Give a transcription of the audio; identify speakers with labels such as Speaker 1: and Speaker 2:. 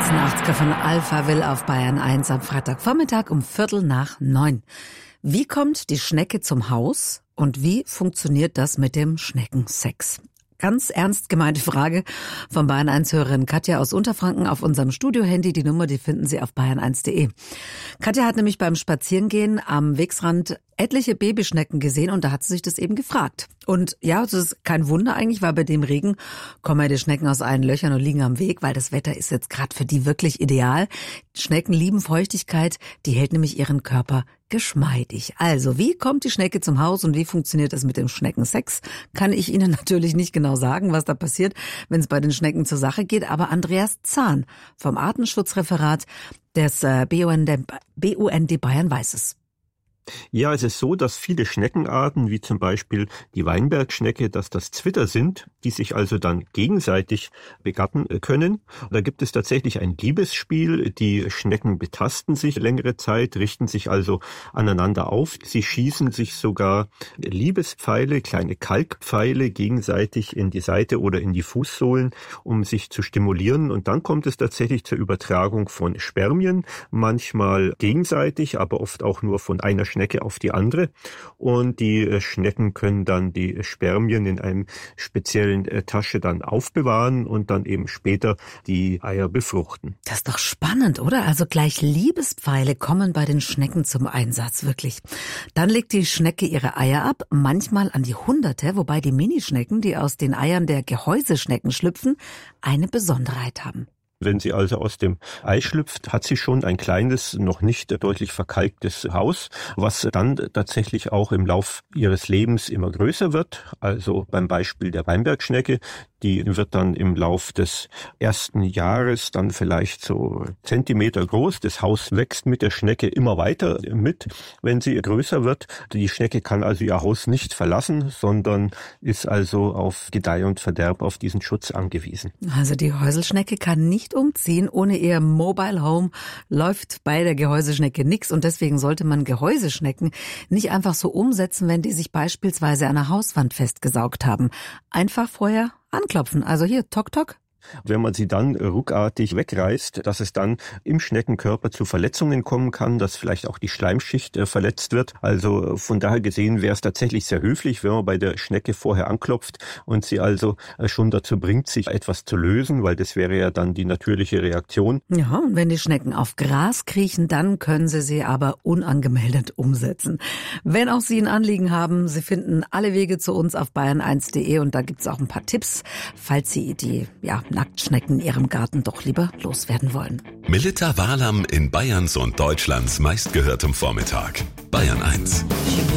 Speaker 1: Spitzenachtzger von Alphaville auf Bayern 1 am Freitagvormittag um 8:45. Wie kommt die Schnecke zum Haus und wie funktioniert das mit dem Schneckensex? Ganz ernst gemeinte Frage von Bayern 1-Hörerin Katja aus Unterfranken auf unserem Studiohandy. Die Nummer, die finden Sie auf bayern1.de. Katja hat nämlich beim Spazierengehen am Wegsrand etliche Babyschnecken gesehen und da hat sie sich das eben gefragt. Und ja, das ist kein Wunder eigentlich, weil bei dem Regen kommen ja die Schnecken aus allen Löchern und liegen am Weg, weil das Wetter ist jetzt gerade für die wirklich ideal. Schnecken lieben Feuchtigkeit, die hält nämlich ihren Körper geschmeidig. Also, wie kommt die Schnecke zum Haus und wie funktioniert das mit dem Schneckensex? Kann ich Ihnen natürlich nicht genau sagen, was da passiert, wenn es bei den Schnecken zur Sache geht, aber Andreas Zahn vom Artenschutzreferat des BUND Bayern weiß es.
Speaker 2: Ja, es ist so, dass viele Schneckenarten, wie zum Beispiel die Weinbergschnecke, dass das Zwitter sind, die sich also dann gegenseitig begatten können. Da gibt es tatsächlich ein Liebesspiel. Die Schnecken betasten sich längere Zeit, richten sich also aneinander auf. Sie schießen sich sogar Liebespfeile, kleine Kalkpfeile gegenseitig in die Seite oder in die Fußsohlen, um sich zu stimulieren. Und dann kommt es tatsächlich zur Übertragung von Spermien, manchmal gegenseitig, aber oft auch nur von einer Schnecke auf die andere, und die Schnecken können dann die Spermien in einem speziellen Tasche dann aufbewahren und dann eben später die Eier befruchten.
Speaker 1: Das ist doch spannend, oder? Also gleich Liebespfeile kommen bei den Schnecken zum Einsatz, wirklich. Dann legt die Schnecke ihre Eier ab, manchmal an die Hunderte, wobei die Minischnecken, die aus den Eiern der Gehäuseschnecken schlüpfen, eine Besonderheit haben.
Speaker 2: Wenn sie also aus dem Ei schlüpft, hat sie schon ein kleines, noch nicht deutlich verkalktes Haus, was dann tatsächlich auch im Lauf ihres Lebens immer größer wird. Also beim Beispiel der Weinbergschnecke, die wird dann im Lauf des ersten Jahres dann vielleicht so Zentimeter groß. Das Haus wächst mit der Schnecke immer weiter mit, wenn sie größer wird. Die Schnecke kann also ihr Haus nicht verlassen, sondern ist also auf Gedeih und Verderb auf diesen Schutz angewiesen.
Speaker 1: Also die Häuselschnecke kann nicht umziehen. Ohne ihr Mobile Home läuft bei der Gehäuseschnecke nichts. Und deswegen sollte man Gehäuseschnecken nicht einfach so umsetzen, wenn die sich beispielsweise an der Hauswand festgesaugt haben. Einfach vorher anklopfen. Also hier, tock, tock.
Speaker 2: Wenn man sie dann ruckartig wegreißt, dass es dann im Schneckenkörper zu Verletzungen kommen kann, dass vielleicht auch die Schleimschicht verletzt wird. Also von daher gesehen wäre es tatsächlich sehr höflich, wenn man bei der Schnecke vorher anklopft und sie also schon dazu bringt, sich etwas zu lösen, weil das wäre ja dann die natürliche Reaktion.
Speaker 1: Ja, und wenn die Schnecken auf Gras kriechen, dann können sie aber unangemeldet umsetzen. Wenn auch Sie ein Anliegen haben, Sie finden alle Wege zu uns auf bayern1.de und da gibt's auch ein paar Tipps, falls Sie die Nacktschnecken in Ihrem Garten doch lieber loswerden wollen.
Speaker 3: Melitta Walam in Bayerns und Deutschlands meistgehörtem Vormittag. Bayern 1.